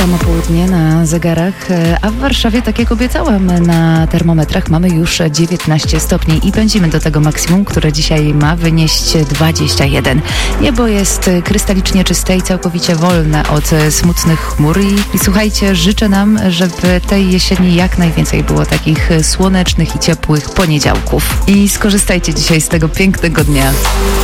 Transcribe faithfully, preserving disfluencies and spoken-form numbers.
Samo południe na zegarach, a w Warszawie, tak jak obiecałam, na termometrach mamy już dziewiętnaście stopni i pędzimy do tego maksimum, które dzisiaj ma wynieść dwadzieścia jeden. Niebo jest krystalicznie czyste i całkowicie wolne od smutnych chmur i, i słuchajcie, życzę nam, żeby tej jesieni jak najwięcej było takich słonecznych i ciepłych poniedziałków. I skorzystajcie dzisiaj z tego pięknego dnia.